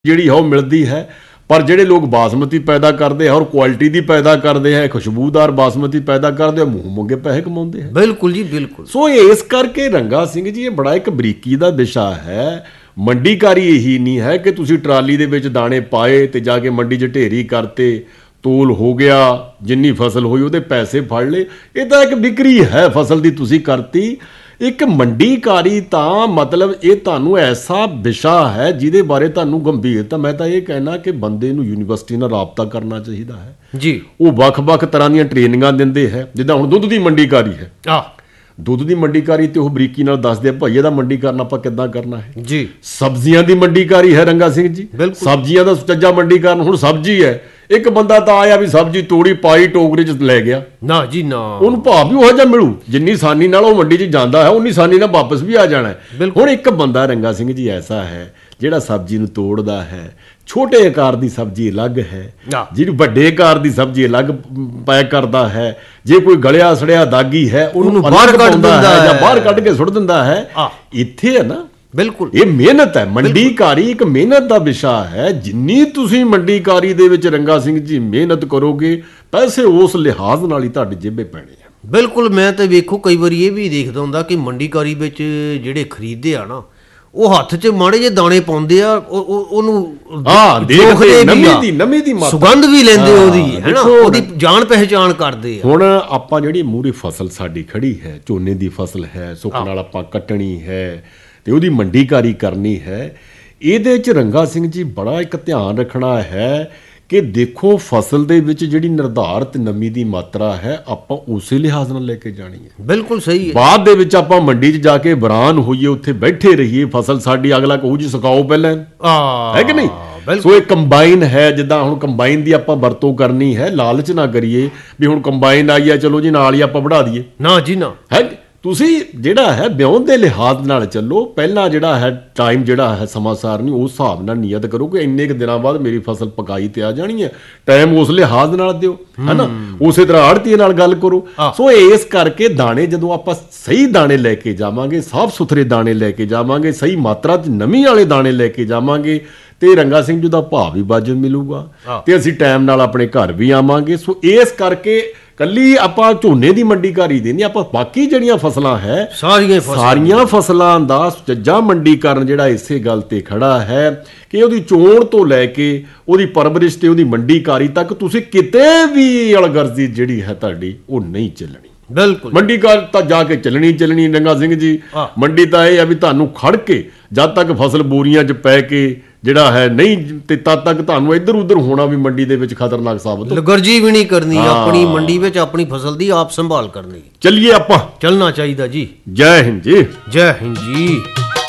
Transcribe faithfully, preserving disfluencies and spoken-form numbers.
ਜਿਹੜੀ ਹੈ ਉਹ ਮਿਲਦੀ ਹੈ। ਪਰ ਜਿਹੜੇ ਲੋਕ ਬਾਸਮਤੀ ਪੈਦਾ ਕਰਦੇ ਹੈ ਔਰ ਕੁਆਲਿਟੀ ਦੀ ਪੈਦਾ ਕਰਦੇ ਹੈ, ਖੁਸ਼ਬੂਦਾਰ ਬਾਸਮਤੀ ਪੈਦਾ ਕਰਦੇ ਆ, ਮੂੰਹ ਮੰਗੇ ਪੈਸੇ ਕਮਾਉਂਦੇ ਹੈ। ਬਿਲਕੁਲ ਜੀ, ਬਿਲਕੁਲ। ਸੋ ਇਸ ਕਰਕੇ ਰੰਗਾ ਸਿੰਘ ਜੀ ਇਹ ਬੜਾ ਇੱਕ ਬਰੀਕੀ ਦਾ ਵਿਸ਼ਾ ਹੈ। ਮੰਡੀਕਾਰੀ ਇਹੀ ਨਹੀਂ ਹੈ ਕਿ ਤੁਸੀਂ ਟਰਾਲੀ ਦੇ ਵਿੱਚ ਦਾਣੇ ਪਾਏ ਤੇ ਜਾ ਕੇ ਮੰਡੀ 'ਚ ਢੇਰੀ ਕਰਤੇ, ਤੋਲ ਹੋ ਗਿਆ, ਜਿੰਨੀ ਫਸਲ ਹੋਈ ਉਹਦੇ ਪੈਸੇ ਫੜ ਲਏ। ਇਹ ਤਾਂ ਇੱਕ ਵਿਕਰੀ ਹੈ ਫਸਲ ਦੀ ਤੁਸੀਂ ਕਰਤੀ। ਇੱਕ ਮੰਡੀਕਾਰੀ ਤਾਂ ਮਤਲਬ ਇਹ ਤੁਹਾਨੂੰ ਐਸਾ ਵਿਸ਼ਾ ਹੈ ਜਿਹਦੇ ਬਾਰੇ ਤੁਹਾਨੂੰ ਗੰਭੀਰਤਾ, ਮੈਂ ਤਾਂ ਇਹ ਕਹਿਣਾ ਕਿ ਬੰਦੇ ਨੂੰ ਯੂਨੀਵਰਸਿਟੀ ਨਾਲ ਰਾਬਤਾ ਕਰਨਾ ਚਾਹੀਦਾ ਹੈ ਜੀ। ਉਹ ਵੱਖ-ਵੱਖ ਤਰ੍ਹਾਂ ਦੀਆਂ ਟ੍ਰੇਨਿੰਗਾਂ ਦਿੰਦੇ ਹੈ। ਜਿੱਦਾਂ ਹੁਣ ਦੁੱਧ ਦੀ ਮੰਡੀਕਾਰੀ ਹੈ, ਆ ਦੁੱਧ ਦੀ ਮੰਡੀਕਾਰੀ ਤੇ ਉਹ ਬਰੀਕੀ ਨਾਲ ਦੱਸਦੇ ਆ ਭਾਈ ਇਹਦਾ ਮੰਡੀਕਰਨ ਆਪਾਂ ਕਿੱਦਾਂ ਕਰਨਾ ਹੈ ਜੀ। ਸਬਜ਼ੀਆਂ ਦੀ ਮੰਡੀਕਾਰੀ ਹੈ ਰੰਗਾ ਸਿੰਘ ਜੀ, ਸਬਜ਼ੀਆਂ ਦਾ ਸੁਚੱਜਾ ਮੰਡੀਕਰਨ। ਹੁਣ ਸਬਜ਼ੀ ਹੈ, ਇੱਕ ਬੰਦਾ ਤਾਂ ਆਇਆ ਵੀ ਸਬਜ਼ੀ ਤੋੜੀ, ਪਾਈ, ਟੋਕਰੇ 'ਚ ਲੈ ਗਿਆ, ਨਾ ਜੀ ਨਾ, ਉਹਨੂੰ ਭਾਅ ਵੀ ਉਹੋ ਜਿਹਾ ਮਿਲੂ ਜਿੰਨੀ ਆਸਾਨੀ ਨਾਲ ਉਹ ਮੰਡੀ 'ਚ ਜਾਂਦਾ ਹੈ ਉਨੀ ਆਸਾਨੀ ਨਾਲ ਵਾਪਸ ਵੀ ਆ ਜਾਣਾ ਹੈ। ਹੁਣ ਇੱਕ ਬੰਦਾ ਰੰਗਾ ਸਿੰਘ ਜੀ ਐਸਾ ਹੈ ਜਿਹੜਾ ਸਬਜ਼ੀ ਨੂੰ ਤੋੜਦਾ ਹੈ। ਛੋਟੇ ਆਕਾਰ ਦੀ ਸਬਜ਼ੀ ਅਲੱਗ ਹੈ, ਜਿਹੜੀ ਵੱਡੇ ਆਕਾਰ ਦੀ ਸਬਜ਼ੀ ਅਲੱਗ ਪੈਕ ਕਰਦਾ ਹੈ। ਜੇ ਕੋਈ ਗਲਿਆ ਸੜਿਆ ਦਾਗੀ ਹੈ ਉਹਨੂੰ ਬਾਹਰ ਕੱਢ ਦਿੰਦਾ ਹੈ ਜਾਂ ਬਾਹਰ ਕੱਢ ਕੇ ਸੁੱਟ ਦਿੰਦਾ ਹੈ। ਇੱਥੇ ਹੈ ਨਾ, ਬਿਲਕੁਲ ਇਹ ਮਿਹਨਤ ਹੈ। ਮੰਡੀਕਾਰੀ ਇੱਕ ਮਿਹਨਤ ਦਾ ਵਿਸ਼ਾ ਹੈ। ਜਿੰਨੀ ਤੁਸੀਂ ਮੰਡੀਕਾਰੀ ਦੇ ਵਿੱਚ ਰੰਗਾ ਸਿੰਘ ਜੀ ਮਿਹਨਤ ਕਰੋਗੇ, ਪੈਸੇ ਉਸ ਲਿਹਾਜ਼ ਨਾਲ ਹੀ ਤੁਹਾਡੇ ਜੇਬੇ ਪੈਣੇ ਆ। ਬਿਲਕੁਲ। ਮੈਂ ਤਾਂ ਵੇਖੋ ਕਈ ਵਾਰੀ ਇਹ ਵੀ ਦੇਖਦਾ ਹੁੰਦਾ ਕਿ ਮੰਡੀਕਾਰੀ ਵਿੱਚ ਜਿਹੜੇ ਖਰੀਦਦੇ ਆ ਨਾ, ਉਹ ਹੱਥ 'ਚ ਮਾੜੇ ਜਿਹੇ ਦਾਣੇ ਪਾਉਂਦੇ ਆ, ਉਹਨੂੰ ਹਾਂ ਦੇਖਦੇ, ਨਵੀਂ ਦੀ ਨਵੀਂ ਦੀ ਸੁਗੰਧ ਵੀ ਲੈਂਦੇ ਉਹਦੀ, ਹੈ ਨਾ, ਉਹਦੀ ਜਾਣ ਪਹਿਚਾਣ ਕਰਦੇ ਆ। ਹੁਣ ਆਪਾਂ ਜਿਹੜੀ ਮੂਹਰੇ ਫਸਲ ਸਾਡੀ ਖੜੀ ਹੈ, ਝੋਨੇ ਦੀ ਫਸਲ ਹੈ, ਸੁੱਕ ਨਾਲ ਆਪਾਂ ਕੱਟਣੀ ਹੈ ਤੇ ਉਹਦੀ ਮੰਡੀਕਾਰੀ ਕਰਨੀ ਹੈ। ਇਹਦੇ 'ਚ ਰੰਗਾ ਸਿੰਘ ਜੀ ਬੜਾ ਇੱਕ ਧਿਆਨ ਰੱਖਣਾ ਹੈ ਕਿ ਦੇਖੋ ਫਸਲ ਦੇ ਵਿੱਚ ਜਿਹੜੀ ਨਿਰਧਾਰਤ ਨਮੀ ਦੀ ਮਾਤਰਾ ਹੈ ਆਪਾਂ ਉਸੇ ਲਿਹਾਜ਼ ਨਾਲ ਲੈ ਕੇ ਜਾਣੀ ਹੈ। ਬਿਲਕੁਲ ਸਹੀ ਹੈ। ਬਾਅਦ ਦੇ ਵਿੱਚ ਆਪਾਂ ਮੰਡੀ 'ਚ ਜਾ ਕੇ ਬਰਾਨ ਹੋਈਏ, ਉੱਥੇ ਬੈਠੇ ਰਹੀਏ, ਫਸਲ ਸਾਡੀ ਅਗਲਾ ਕਹੂ ਜੀ ਸੁਕਾਓ ਪਹਿਲਾਂ, ਹੈ ਕਿ ਨਹੀਂ। ਸੋ ਇਹ ਕੰਬਾਈਨ ਹੈ, ਜਿੱਦਾਂ ਹੁਣ ਕੰਬਾਈਨ ਦੀ ਆਪਾਂ ਵਰਤੋਂ ਕਰਨੀ ਹੈ। ਲਾਲਚ ਨਾ ਕਰੀਏ ਵੀ ਹੁਣ ਕੰਬਾਈਨ ਆਈ ਆ ਚਲੋ ਜੀ ਨਾਲ ਹੀ ਆਪਾਂ ਵਧਾ ਦਈਏ, ਨਾ ਜੀ ਨਾ। ਹੈ ਤੁਸੀਂ ਜਿਹੜਾ ਹੈ ਵਿਉਂਤ ਦੇ ਲਿਹਾਜ਼ ਨਾਲ ਚੱਲੋ। ਪਹਿਲਾਂ ਜਿਹੜਾ ਹੈ ਟਾਈਮ ਜਿਹੜਾ ਹੈ ਸਮਾਂ ਸਾਰਨੀ ਉਸ ਹਿਸਾਬ ਨਾਲ ਨੀਅਤ ਕਰੋ ਕਿ ਇੰਨੇ ਕੁ ਦਿਨਾਂ ਬਾਅਦ ਮੇਰੀ ਫਸਲ ਪਕਾਈ ਤੇ ਆ ਜਾਣੀ ਹੈ। ਟਾਈਮ ਉਸ ਲਿਹਾਜ਼ ਨਾਲ ਦਿਓ, ਹੈ ਨਾ। ਉਸੇ ਤਰ੍ਹਾਂ ਆੜ੍ਹਤੀਏ ਨਾਲ ਗੱਲ ਕਰੋ। ਸੋ ਇਸ ਕਰਕੇ ਦਾਣੇ ਜਦੋਂ ਆਪਾਂ ਸਹੀ ਦਾਣੇ ਲੈ ਕੇ ਜਾਵਾਂਗੇ, ਸਾਫ਼ ਸੁਥਰੇ ਦਾਣੇ ਲੈ ਕੇ ਜਾਵਾਂਗੇ, ਸਹੀ ਮਾਤਰਾ 'ਚ ਨਮੀ ਵਾਲੇ ਦਾਣੇ ਲੈ ਕੇ ਜਾਵਾਂਗੇ ਤੇ ਰੰਗਾ ਸਿੰਘ ਜੀ ਦਾ ਭਾਅ ਵੀ ਵਾਜਬ ਮਿਲੂਗਾ ਤੇ ਅਸੀਂ ਟਾਈਮ ਨਾਲ ਆਪਣੇ ਘਰ ਵੀ ਆਵਾਂਗੇ। ਸੋ ਇਸ ਕਰਕੇ ਕੱਲੀ ਆਪਾਂ ਝੋਨੇ ਦੀ ਮੰਡੀਕਾਰੀ ਦੀ ਨਹੀਂ, ਆਪਾਂ ਬਾਕੀ ਜਿਹੜੀਆਂ ਫਸਲਾਂ ਹੈ ਸਾਰੀਆਂ ਸਾਰੀਆਂ ਫਸਲਾਂ ਦਾ ਸੁਚੱਜਾ ਮੰਡੀਕਰਨ ਜਿਹੜਾ ਇਸੇ ਗੱਲ ਤੇ ਖੜਾ ਹੈ ਕਿ ਉਹਦੀ ਚੋਣ ਤੋਂ ਲੈ ਕੇ ਉਹਦੀ ਪਰਵਰਿਸ਼ ਤੇ ਉਹਦੀ ਮੰਡੀਕਾਰੀ ਤੱਕ ਤੁਸੀਂ ਕਿਤੇ ਵੀ ਅਲਗਰਜ਼ੀ ਜਿਹੜੀ ਹੈ ਤੁਹਾਡੀ ਉਹ ਨਹੀਂ ਚੱਲਣੀ। ਬਿਲਕੁਲ। ਮੰਡੀਕਾਰ ਤਾਂ ਜਾ ਕੇ ਚੱਲਣੀ ਚੱਲਣੀ ਰੰਗਾ ਸਿੰਘ ਜੀ। ਮੰਡੀ ਤਾਂ ਇਹ ਆ ਵੀ ਤੁਹਾਨੂੰ ਖੜ ਕੇ ਜਦ ਤੱਕ ਫਸਲ ਬੋਰੀਆਂ 'ਚ ਪੈ ਕੇ ਜਿਹੜਾ ਹੈ ਨਹੀਂ ਤੇ ਤਦ ਤੱਕ ਤੁਹਾਨੂੰ ਇੱਧਰ ਉੱਧਰ ਹੋਣਾ ਵੀ ਮੰਡੀ ਦੇ ਵਿੱਚ ਖਤਰਨਾਕ ਸਾਬਤ, ਲਗਰਜੀ ਵੀ ਨਹੀਂ ਕਰਨੀ। ਆਪਣੀ ਮੰਡੀ ਵਿੱਚ ਆਪਣੀ ਫਸਲ ਦੀ ਆਪ ਸੰਭਾਲ ਕਰਨੀ। ਚੱਲੀਏ ਆਪਾਂ, ਚੱਲਣਾ ਚਾਹੀਦਾ ਜੀ। ਜੈ ਹਿੰਦ ਜੀ, ਜੈ ਹਿੰਦ ਜੀ।